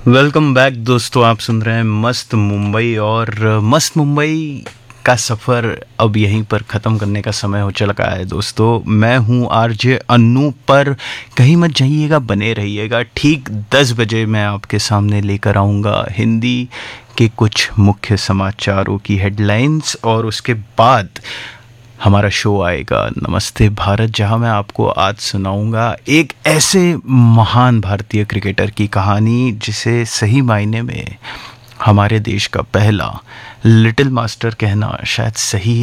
Welcome back दोस्तों। आप सुन रहे हैं मस्त मुंबई, और मस्त मुंबई का सफ़र अब यहीं पर ख़त्म करने का समय हो चला है दोस्तों। मैं हूं आरजे अन्नू, पर कहीं मत जाइएगा, बने रहिएगा। ठीक 10 बजे मैं आपके सामने लेकर आऊँगा हिंदी के कुछ मुख्य समाचारों की हेडलाइंस, और उसके बाद हमारा शो आएगा नमस्ते भारत, जहां मैं आपको आज सुनाऊंगा एक ऐसे महान भारतीय क्रिकेटर की कहानी जिसे सही मायने में हमारे देश का पहला लिटिल मास्टर कहना शायद सही